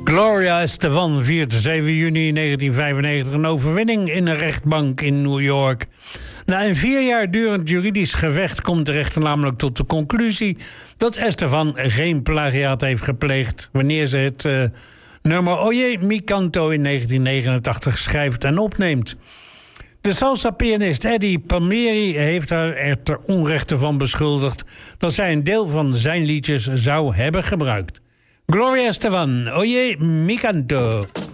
Gloria Estefan viert 7 juni 1995 een overwinning in een rechtbank in New York. Na een 4 jaar durend juridisch gevecht komt de rechter namelijk tot de conclusie dat Estefan geen plagiaat heeft gepleegd wanneer ze het nummer Oye Mi Canto in 1989 schrijft en opneemt. De salsa-pianist Eddie Palmieri heeft haar er ter onrechte van beschuldigd dat zij een deel van zijn liedjes zou hebben gebruikt. Gloria Estefan, Oye Mi Canto.